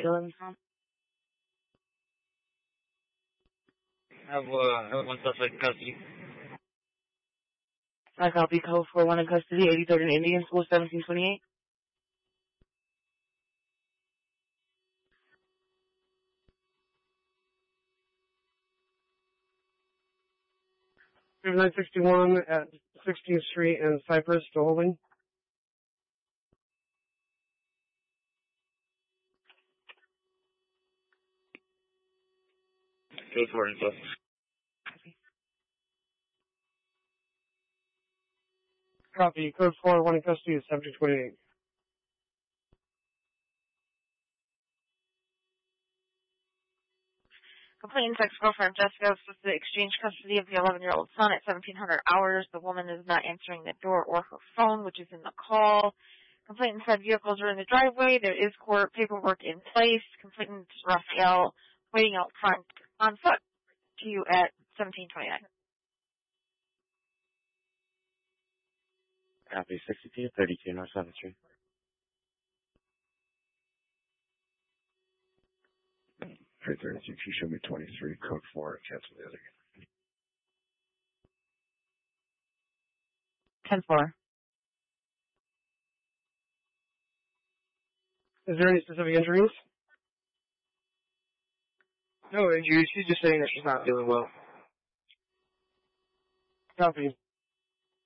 11. I have one suspect in custody. I copy code 41 in custody, 83rd and Indian School, 1728. We have 961 at 16th Street and Cypress, still holding. Code 4 and custody. Copy. Code 4, 1 in custody is 1728. Complainant's ex-girlfriend Jessica was supposed to exchange custody of the 11-year-old son at 1700 hours. The woman is not answering the door or her phone, which is in the call. Complainant said vehicles are in the driveway. There is court paperwork in place. Complainant Raphael waiting out front on foot to you at 1729. Copy. 62, 32 North 7th Street. Hey, 32, you show me 23, code 4, cancel the other. 10-4. Is there any specific injuries? No injuries. She's just saying that she's not feeling well. Copy.